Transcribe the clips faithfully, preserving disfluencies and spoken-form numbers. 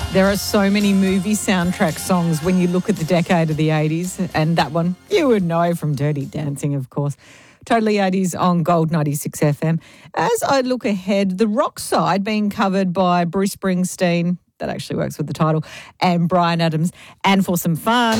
There are so many movie soundtrack songs when you look at the decade of the eighties, and that one you would know from Dirty Dancing, of course. Totally eighties on Gold ninety-six F M. As I look ahead, the rock side being covered by Bruce Springsteen, that actually works with the title, and Bryan Adams. And for some fun,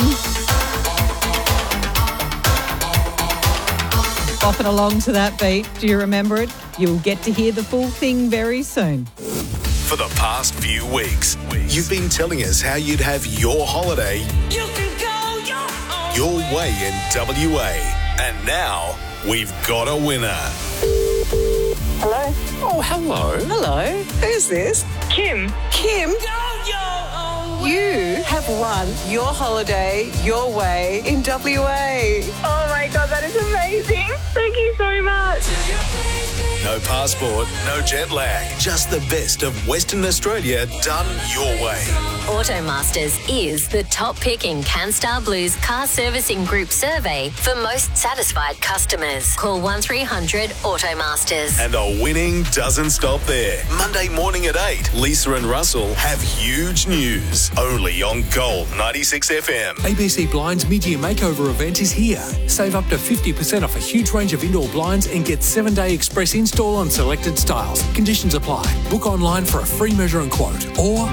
bopping along to that beat, do you remember it? You'll get to hear the full thing very soon. For the past few weeks, you've been telling us how you'd have your holiday You can go your, your way in W A. And now we've got a winner. Hello? Oh, hello. Hello? Who's this? Kim. Kim? Go your own way. You have won your holiday your way in W A. Oh my God, that is amazing. Thank you so much. No passport, no jet lag, just the best of Western Australia done your way. Automasters is the top pick in CanStar Blue's car servicing group survey for most satisfied customers. Call one three hundred Automasters. And the winning doesn't stop there. Monday morning at eight, Lisa and Russell have huge news. Only on Gold ninety-six F M. A B C Blinds mid-year makeover event is here. Save up to fifty percent off a huge range of indoor blinds and get seven-day express install on selected styles. Conditions apply. Book online for a free measure and quote or